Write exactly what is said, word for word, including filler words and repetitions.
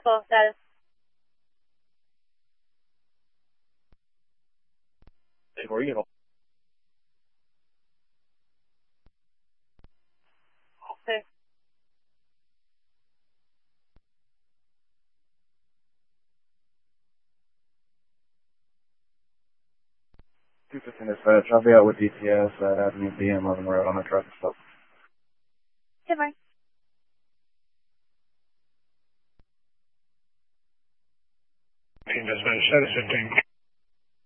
Full status. Where are you? Okay. two fifteen dispatch. I'll be out with D T S at Avenue B and eleven Road on a traffic stop. Goodbye. Dispatch, status fifteen.